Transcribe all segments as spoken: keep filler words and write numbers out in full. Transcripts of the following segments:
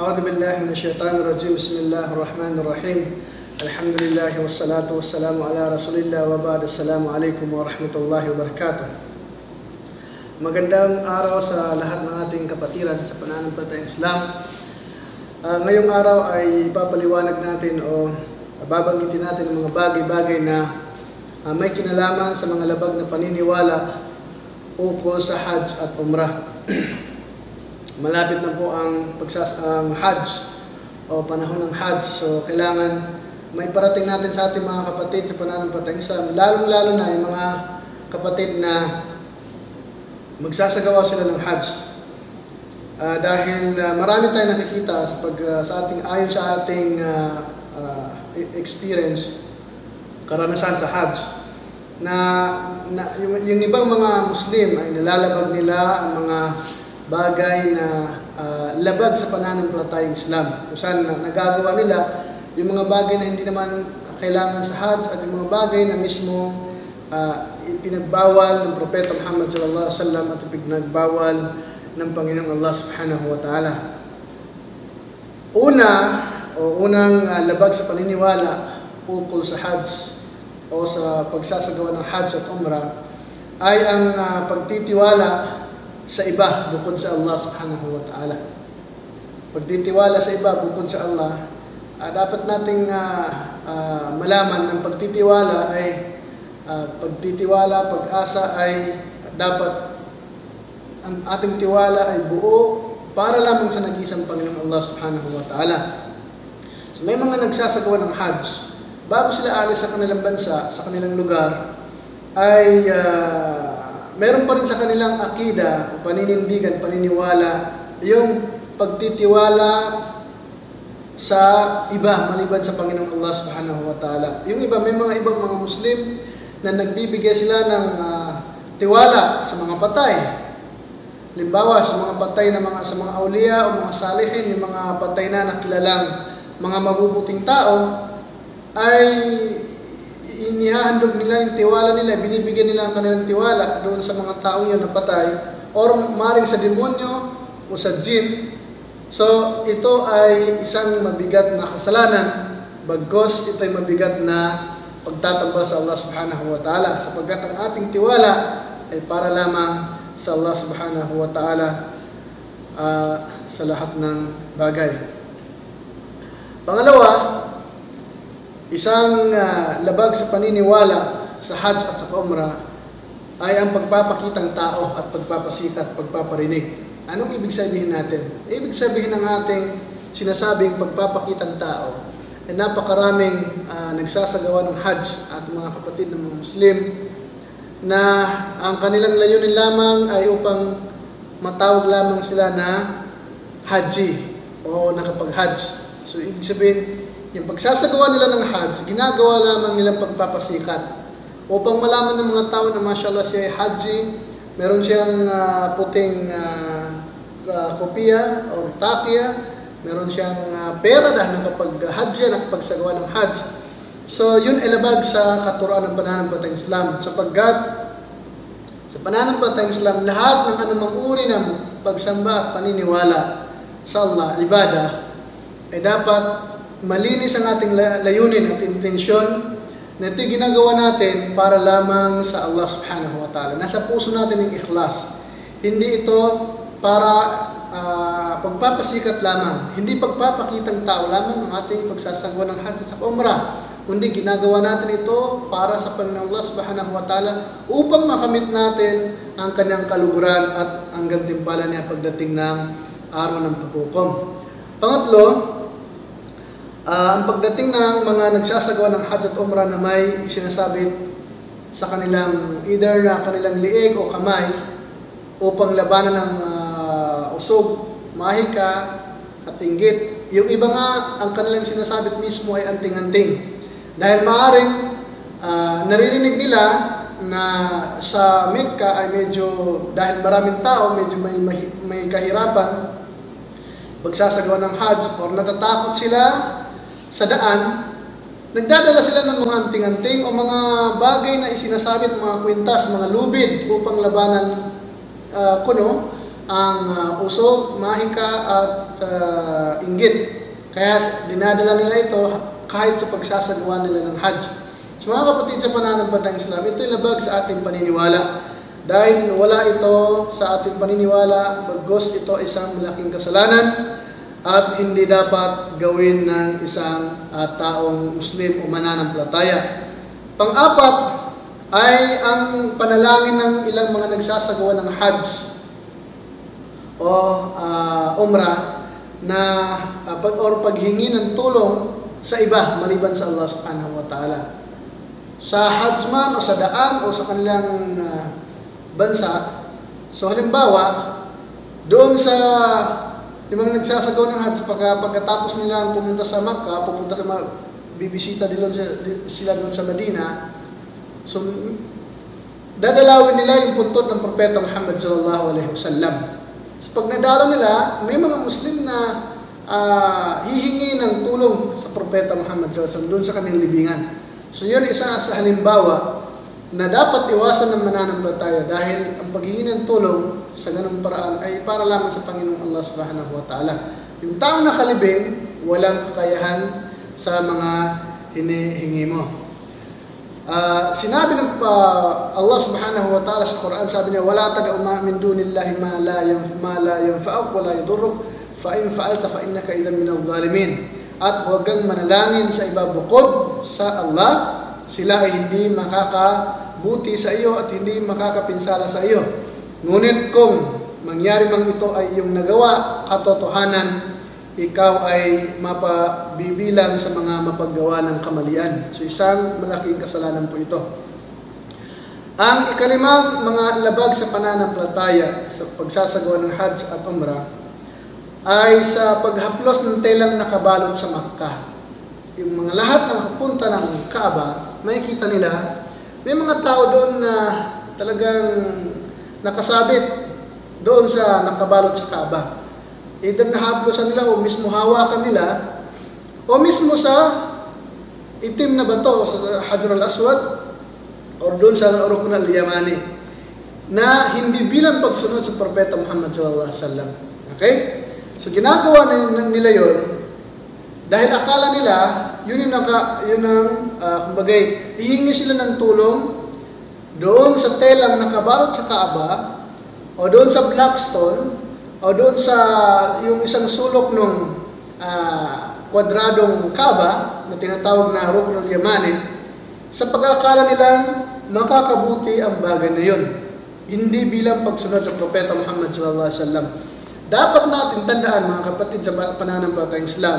أعوذ بالله من الشيطان الرجيم بسم الله الرحمن الرحيم الحمد لله والصلاة والسلام على رسول الله وبعد السلام عليكم ورحمة الله وبركاته. Magandang araw sa lahat ng ating kapatiran sa pananampalatayang Islam. Uh, ngayong araw ay ipapaliwanag natin o babanggitin natin ang mga bagay-bagay na uh, may kinalaman sa mga labag na paniniwala ukol sa Hajj at Umrah. Malapit na po ang pagsas ang Hajj o panahon ng Hajj. So kailangan may parating natin sa ating mga kapatid sa pananampalatayang Islam, lalong-lalo na yung mga kapatid na magsasagawa sila ng Hajj. Uh, dahil uh, marami tayong nakikita sa pag uh, sa ating ayon sa ating uh, uh, experience, karanasan sa Hajj, na, na yung, yung ibang mga Muslim ay nalalabag nila ang mga bagay na uh, labag sa pananampalatayang Islam. Kung saan na, nagagawa nila yung mga bagay na hindi naman kailangan sa Hajj at yung mga bagay na mismo uh, ipinagbawal ng Propeta Muhammad sallallahu alaihi wasallam at ipinagbawal ng Panginoong Allah subhanahu wa ta'ala. Una o unang uh, labag sa paniniwala ukol sa Hajj o sa pagsasagawa ng Hajj at Umrah ay ang uh, pagtitiwala sa iba bukod sa Allah subhanahu wa ta'ala. Pagtitiwala sa iba bukod sa Allah, uh, dapat nating uh, uh, malaman ng pagtitiwala ay uh, pagtitiwala, pag-asa ay dapat ang ating tiwala ay buo para lamang sa nag-iisang Panginoong Allah subhanahu wa ta'ala. So, may mga nagsasagawa ng Hajj, bago sila alis sa kanilang bansa, sa kanilang lugar, ay uh, meron pa rin sa kanilang akida, paninindigan, paniniwala, yung pagtitiwala sa iba maliban sa Panginoong Allah subhanahu wa ta'ala. Yung iba, may mga ibang mga Muslim na nagbibigay sila ng uh, tiwala sa mga patay. Halimbawa, sa mga patay na mga sa mga awliya o mga salihin, yung mga patay na nakilalang mga mabubuting tao, ay inihahandog nila yung tiwala nila, binibigyan nila ang kanilang tiwala doon sa mga taong yan na patay, or maring sa demonyo o sa jinn. So, ito ay isang mabigat na kasalanan, bagkos ito ay mabigat na pagtatambal sa Allah subhanahu wa ta'ala, sapagkat ang ating tiwala ay para lamang sa Allah subhanahu wa ta'ala uh, sa lahat ng bagay. Pangalawa, isang uh, labag sa paniniwala sa Hajj at sa Umrah ay ang pagpapakitang tao at pagpapasikat, pagpaparinig. Anong ibig sabihin natin? Ibig sabihin ng ating sinasabing pagpapakitang tao ay napakaraming uh, nagsasagawa ng Hajj at mga kapatid ng mga Muslim na ang kanilang layunin lamang ay upang matawag lamang sila na Haji o nakapag-Hajj. So ibig sabihin, yung pagsasagawa nila ng Hajj, ginagawa lamang nilang pagpapasikat upang malaman ng mga tao na mashallah siya ay Haji, meron siyang uh, puting uh, uh, kopya o takya, meron siyang uh, pera dahil nakapag-Hajj yan, nakapagsagawa ng Hajj. So yun ay labag sa katuruan ng pananampalatayang Islam, sapagkat sa pananampalatayang Islam, lahat ng anumang uri ng pagsamba at paniniwala sa Allah, ibadah, ay dapat malinis ang ating layunin at intensyon na ito ginagawa natin para lamang sa Allah subhanahu wa ta'ala. Nasa puso natin yung ikhlas. Hindi ito para uh, pagpapasikat lamang. Hindi pagpapakitang tao lamang ang ating pagsasagawa ng Hajj at Umrah. Kundi ginagawa natin ito para sa Panginoon Allah subhanahu wa ta'ala upang makamit natin ang kanyang kaluguran at ang gantimpala niya pagdating ng araw ng paghukom. Pangatlo, Uh, ang pagdating ng mga nagsasagawa ng Hajj at Umrah na may isinasabit sa kanilang either na kanilang liig o kamay upang labanan ng uh, usog, mahika at inggit. Yung iba nga, ang kanilang sinasabit mismo ay anting-anting. Dahil maaaring uh, naririnig nila na sa Mecca ay medyo, dahil maraming tao, medyo may, may, may kahirapan pagsasagawa ng Hajj or natatakot sila sa daan, nagdadala sila ng mga anting-anting o mga bagay na isinasabit, mga kwintas, mga lubid upang labanan uh, kuno ang uh, usog, mahika at uh, inggit. Kaya dinadala nila ito kahit sa pagsasagawa nila ng Hajj. So mga kapatid sa pananampalatayang Islam, ito'y labag sa ating paniniwala. Dahil wala ito sa ating paniniwala, bagos ito isang malaking kasalanan at hindi dapat gawin ng isang uh, taong Muslim o mananampalataya. Pang-apat ay ang panalangin ng ilang mga nagsasagawa ng Hajj o uh, Umrah na uh, pag or paghingi ng tulong sa iba maliban sa Allah Subhanahu wa Ta'ala. Sa Hajj man o sa daan o sa kanilang uh, bansa. So halimbawa, doon sa yung mga nagsasagawa ng Hajj, pagka, pagkatapos nila pumunta sa Makkah, pupunta sa bibisita din sila doon sa Medina. So dadalawin nila yung puntod ng Propeta Muhammad sallallahu alaihi wasallam. So pag nadalo nila, may mga Muslim na uh, hihingi ng tulong sa Propeta Muhammad sallallahu alaihi wasallam doon sa kanilang libingan. So yun isa sa halimbawa na dapat iwasan ng mananampalataya dahil ang paghingi ng tulong sa ganung paraan ay para lamang sa Panginoong Allah Subhanahu wa Ta'ala. Yung taong nakalibing, walang kakayahan sa mga hinihingi mo. Uh, sinabi ng uh, Allah Subhanahu wa Ta'ala sa Quran, sabi niya, "Wala tad'u min dunillahi ma la ma la yanfa'uk wa la yadurruk, fa in fa'alta fa innaka idhan minadh dhalimin." At huwag kang manalangin sa iba bukod sa Allah, sila ay hindi makakabuti sa iyo at hindi makakapinsala sa iyo. Ngunit kung mangyari mang ito ay iyong nagawa, katotohanan, ikaw ay mapabibilang sa mga mapaggawa ng kamalian. So isang malaking kasalanan po ito. Ang ikalimang mga labag sa pananampalataya sa pagsasagawa ng Hajj at Umrah ay sa paghaplos ng telang nakabalot sa Makkah. Yung mga lahat ng kapunta ng Kaaba, makikita nila, may mga tao doon na talagang nakasabit doon sa nakabalot sa Kaaba. Either nahaplosan nila o mismo hawakan nila o mismo sa itim na bato sa Hajar al-Aswad o doon sa Rukn al-Yamani na hindi bilang pagsunod sa Propeta Muhammad sallallahu alaihi wasallam. Okay? So ginagawa nila yon dahil akala nila yun yung naka yun ang uh, kumbagay hihingi sila ng tulong doon sa telang nakabalot sa Kaaba o doon sa Blackstone o doon sa yung isang sulok ng uh, kwadradong Kaaba na tinatawag na Rukn al-Yamani, sa pag-akala nilang makakabuti ang bagay na yun, hindi bilang pagsunod sa Propeta Muhammad sallallahu alaihi wasallam. Dapat natin tandaan mga kapatid sa pananampalatayang Islam,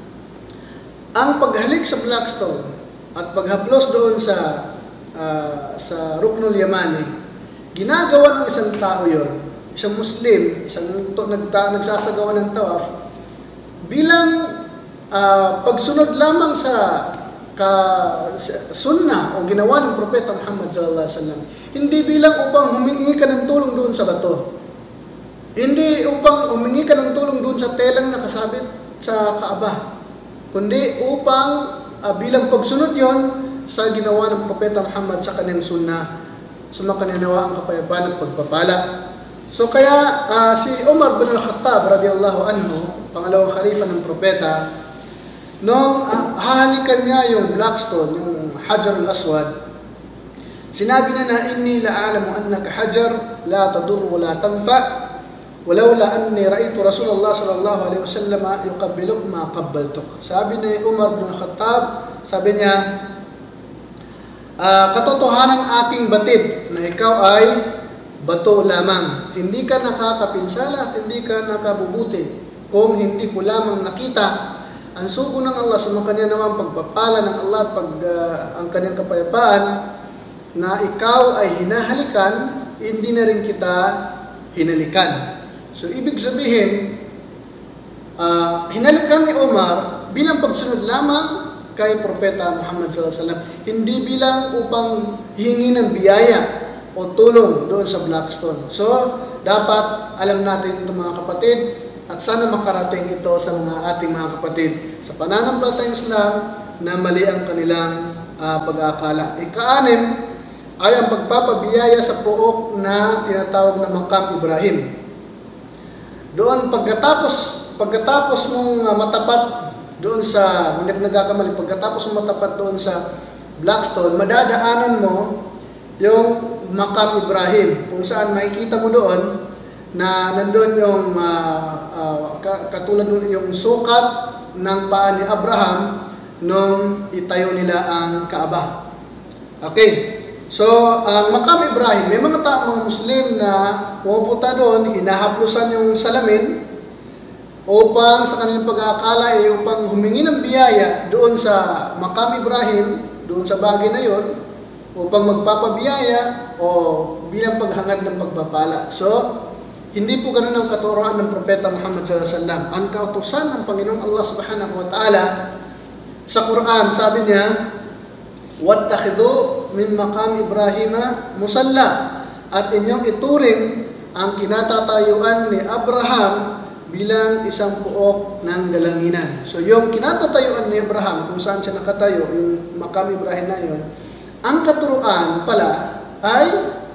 ang paghalik sa Blackstone at paghaplos doon sa uh, sa Rukn al-Yamani, ginagawa ng isang tao yon, isang Muslim, isang to, nagta, nagsasagawa ng tawaf, bilang uh, pagsunod lamang sa ka, sunnah o ginawa ng Propeta Muhammad sallallahu alaihi wasallam. Hindi bilang upang humingi ka ng tulong doon sa bato. Hindi upang humingi ka ng tulong doon sa telang nakasabit sa Kaaba, kundi upang uh, bilang pagsunod yon sa ginawa ng Propeta Muhammad sa kanyang sunnah, sumakaninawa ang kapayapaan at pagpapala. So kaya uh, si Umar bin al-Khattab radiyallahu anhu, pangalawang khalifa ng Propeta, nung uh, hahalikan niya yung Blackstone, yung Hajar al-Aswad, sinabi na na, "Inni la'alamu annaka hajar la tadur wa la tanfa' walaula anni ra'aytu Rasulullah sallallahu alaihi wasallam yuqabbiluk ma qabbaltuk." Sabi ni Umar bin Khattab, sabi niya, uh, "Katotohanan aking batid na ikaw ay bato lamang. Hindi ka nakakapinsala at hindi ka nakabubuti kung hindi ko lamang nakita ang sugo ng Allah sa mga kanya naman pagpapala ng Allah at pag, uh, ang kanyang kapayapaan na ikaw ay hinahalikan, hindi na rin kita hinalikan." So, ibig sabihin, uh, hinalikan ni Umar bilang pagsunod lamang kay Propeta Muhammad sallallahu alaihi wasallam, hindi bilang upang hingi ng biyaya o tulong doon sa Blackstone. So, dapat alam natin ito mga kapatid, at sana makarating ito sa mga ating mga kapatid sa pananampalatayang Islam na mali ang kanilang uh, pag-aakala. Ika-anim ay ang pagpapabiyaya sa pook na tinatawag na Maqam Ibrahim. doon pagkatapos pagkatapos mong uh, matapat doon sa, hindi ako nagkakamali, pagkatapos mong matapat doon sa Blackstone, madadaanan mo yung Maqam Ibrahim, kung saan makikita mo doon na nandun yung uh, uh, katulad yung sukat ng paa ni Abraham nung itayo nila ang Kaaba. Okay. So, ang uh, Maqam Ibrahim, may mga taong Muslim na pumupunta doon, hinahaplusan yung salamin upang sa kanilang pag-aakala ay upang humingi ng biyaya doon sa Maqam Ibrahim, doon sa bagay na yon, upang magpapabiyaya o bilang paghangad ng pagpapala. So, hindi po ganun ang katuruan ng Propeta Muhammad sallallahu alaihi wasallam. Ang kautusan ng Panginoong Allah subhanahu wa ta'ala sa Quran, sabi niya, "Wattakhidhu min maqam Ibrahima musalla," at inyong ituring ang kinatatayuan ni Abraham bilang isang puok ng galanginan. So yung kinatatayuan ni Abraham, kung saan siya nakatayo, yung Maqam Ibrahim na yun, ang katuruan pala ay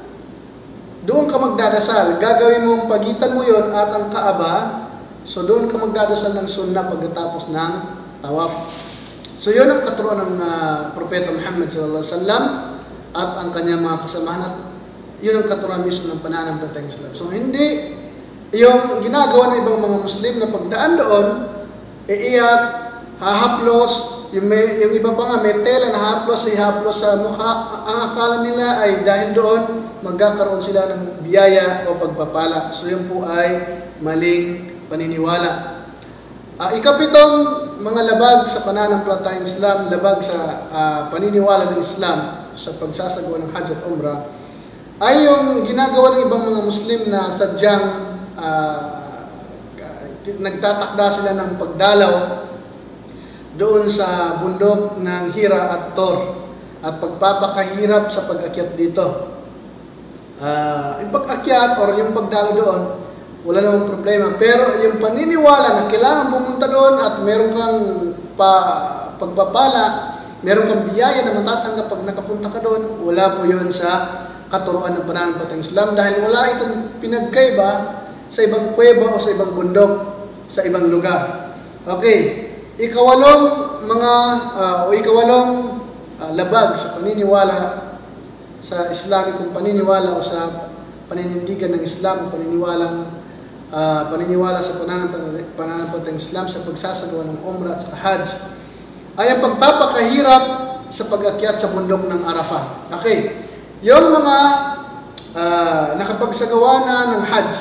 doon ka magdadasal. Gagawin mong pagitan mo yon at ang Kaaba, so doon ka magdadasal ng sunnah pagkatapos ng tawaf. So yun ang katuruan ng uh, Propeta Muhammad sallallahu alaihi wasallam at ang kanyang mga kasamahan, at yun ang katuruan mismo ng pananampalatayang Islam. So hindi yung ginagawa ng ibang mga Muslim na pagdaan doon, iiyak, hahaplos, yung, may, yung iba pa nga may tela na haplos, ihaplos sa mukha. Ang akala nila ay dahil doon magkakaroon sila ng biyaya o pagpapala. So yun po ay maling paniniwala. Uh, ikapitong mga labag sa pananampalatayang Islam, labag sa uh, paniniwala ng Islam sa pagsasagawa ng Hajj at Umrah, ay yung ginagawa ng ibang mga Muslim na sadyang uh, nagtatakda sila ng pagdalaw doon sa bundok ng Hira at Tor at pagpapakahirap sa pag-akyat dito. Uh, yung pag-akyat or yung pagdalaw doon, wala namang problema. Pero yung paniniwala na kailangan pumunta doon at meron kang pa, pagpapala, meron kang biyaya na matatanggap pag nakapunta ka doon, wala po yun sa katuruan ng pananampalatayang Islam dahil wala itong pinagkaiba sa ibang kuweba o sa ibang bundok, sa ibang lugar. Okay, ikawalong mga uh, o ikawalong uh, labag sa paniniwala sa Islamikong paniniwala o sa paninindigan ng Islam o paniniwalang Uh, paniniwala sa pananampalatayang Islam sa pagsasagawa ng Umrah at sa Hajj ay ang pagpapakahirap sa pag-akyat sa bundok ng Arafah. Okay, yung mga uh, nakapagsagawa na ng Hajj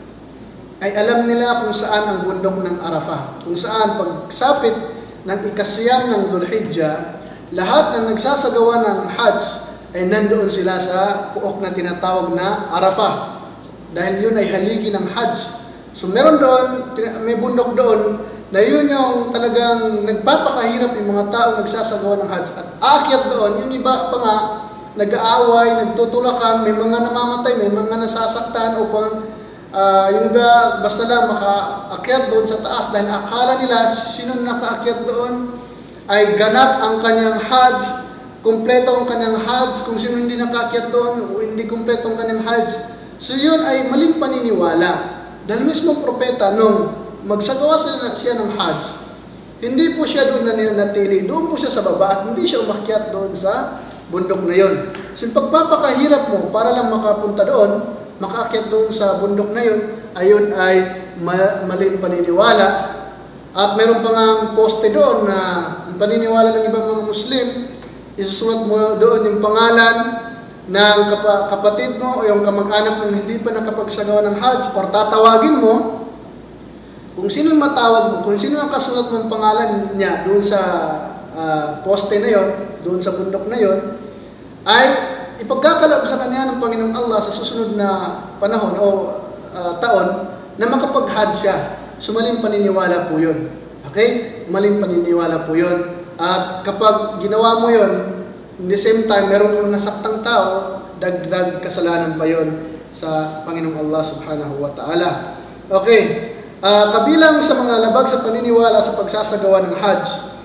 ay alam nila kung saan ang bundok ng Arafah, kung saan pagsapit ng ikasiyam ng Dhul-Hijjah, lahat ng nagsasagawa ng Hajj ay nandoon sila sa puok na tinatawag na Arafah dahil yun ay haligi ng Hajj. So meron doon, may bundok doon na yun yung talagang nagpapakahirap yung mga taong nagsasagawa ng Hajj at aakyat doon. Yung iba pa nga nag-aaway, nagtutulakan, may mga namamatay, may mga nasasaktan upang uh, yung iba basta lang makaakyat doon sa taas dahil akala nila sino nakaakyat doon ay ganap ang kanyang Hajj, kumpleto ang kanyang Hajj. Kung sino hindi nakaakyat doon o hindi kumpleto ang kanyang Hajj, so yun ay maling paniniwala. Dahil mismo propeta, nung magsagawa siya, siya ng Hajj, hindi po siya doon na natili. Doon po siya sa baba at hindi siya umakyat doon sa bundok na yun. So yung pagpapakahirap mo para lang makapunta doon, makaakyat doon sa bundok na yun, ayun ay ma maling paniniwala. At meron pa nga poste doon na paniniwala ng ibang mga Muslim, isusulat mo doon yung pangalan ng kap kapatid mo o yung kamag-anak ng hindi pa nakapagsagawa ng Hajj, or tatawagin mo kung sino matawag mo, kung sino ang kasulat mong pangalan niya doon sa uh, poste na yon, doon sa bundok na yon, ay ipagkakaloob sa kanya ng Panginoong Allah sa susunod na panahon o uh, taon na makapag-Hajj siya. So maling paniniwala po yun. Okay? Maling paniniwala po yun. At kapag ginawa mo yun, in the same time, meron kang nasaktang tao, dagdag kasalanan pa yun sa Panginoong Allah subhanahu wa ta'ala. Okay, uh, kabilang sa mga labag sa paniniwala sa pagsasagawa ng Hajj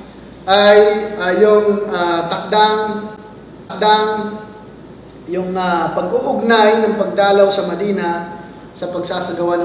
ay uh, yung uh, takdang, takdang yung uh, pag-uugnay ng pagdalaw sa Madina sa pagsasagawa ng